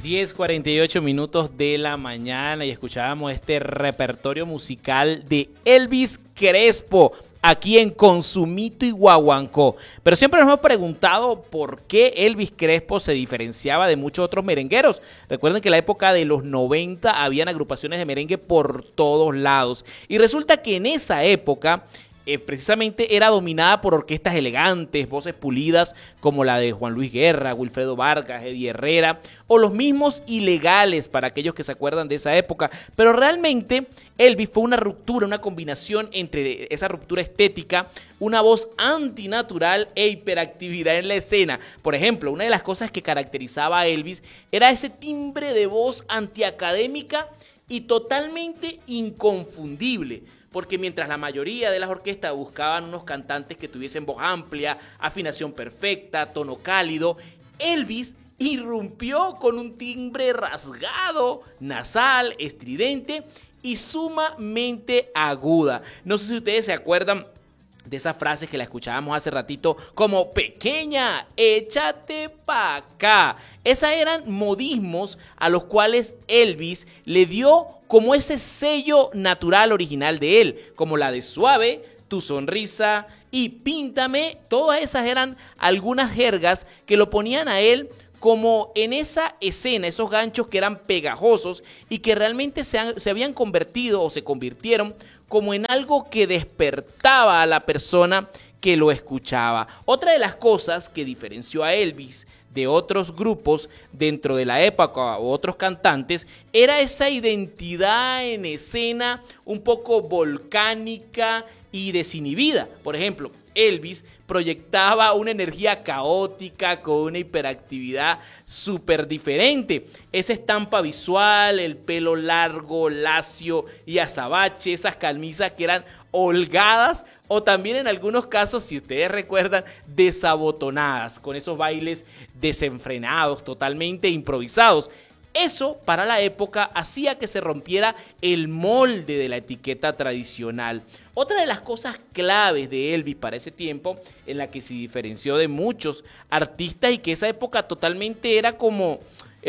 10:48 de la mañana y escuchábamos este repertorio musical de Elvis Crespo aquí en Consumito y Guaguancó. Pero siempre nos hemos preguntado por qué Elvis Crespo se diferenciaba de muchos otros merengueros. Recuerden que en la época de los 90 habían agrupaciones de merengue por todos lados. Y resulta que en esa época precisamente era dominada por orquestas elegantes, voces pulidas como la de Juan Luis Guerra, Wilfredo Vargas, Eddie Herrera o los mismos Ilegales para aquellos que se acuerdan de esa época. Pero realmente Elvis fue una ruptura, una combinación entre esa ruptura estética, una voz antinatural e hiperactividad en la escena. Por ejemplo, una de las cosas que caracterizaba a Elvis era ese timbre de voz antiacadémica y totalmente inconfundible. Porque mientras la mayoría de las orquestas buscaban unos cantantes que tuviesen voz amplia, afinación perfecta, tono cálido, Elvis irrumpió con un timbre rasgado, nasal, estridente y sumamente aguda. No sé si ustedes se acuerdan de esas frases que la escuchábamos hace ratito como pequeña, échate pa' acá. Esas eran modismos a los cuales Elvis le dio como ese sello natural original de él, como la de Suave, Tu Sonrisa y Píntame. Todas esas eran algunas jergas que lo ponían a él como en esa escena, esos ganchos que eran pegajosos y que realmente se habían convertido o se convirtieron como en algo que despertaba a la persona que lo escuchaba. Otra de las cosas que diferenció a Elvis de otros grupos dentro de la época o otros cantantes era esa identidad en escena un poco volcánica y desinhibida. Por ejemplo, Elvis proyectaba una energía caótica con una hiperactividad súper diferente. Esa estampa visual, el pelo largo, lacio y azabache, esas camisas que eran holgadas o también en algunos casos, si ustedes recuerdan, desabotonadas, con esos bailes desenfrenados, totalmente improvisados. Eso, para la época, hacía que se rompiera el molde de la etiqueta tradicional. Otra de las cosas claves de Elvis para ese tiempo, en la que se diferenció de muchos artistas y que esa época totalmente era como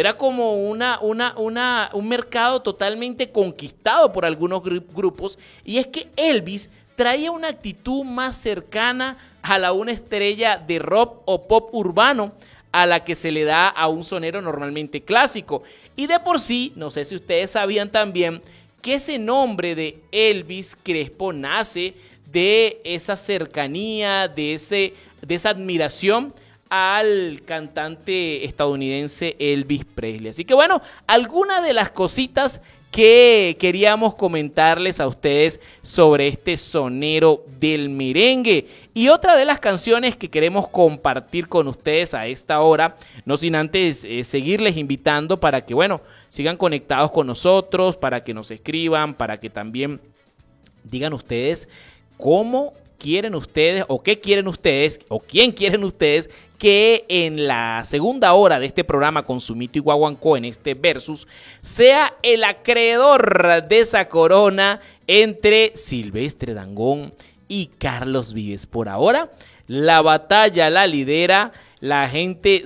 un mercado totalmente conquistado por algunos grupos, y es que Elvis traía una actitud más cercana a una estrella de rock o pop urbano, a la que se le da a un sonero normalmente clásico. Y de por sí, no sé si ustedes sabían también que ese nombre de Elvis Crespo nace de esa cercanía, de esa admiración al cantante estadounidense Elvis Presley. Así que bueno, algunas de las cositas que queríamos comentarles a ustedes sobre este sonero del merengue. Y otra de las canciones que queremos compartir con ustedes a esta hora, no sin antes seguirles invitando para que, bueno, sigan conectados con nosotros, para que nos escriban, para que también digan ustedes cómo quieren ustedes o qué quieren ustedes o quién quieren ustedes que en la segunda hora de este programa Consumito y Guaguancó, en este versus, sea el acreedor de esa corona entre Silvestre Dangond y Carlos Vives. Por ahora, la batalla la lidera la gente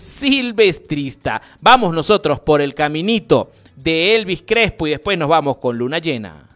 silvestrista. Vamos nosotros por el caminito de Elvis Crespo y después nos vamos con Luna Llena.